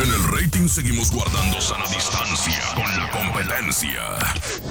En el rating seguimos guardando sana distancia con la competencia.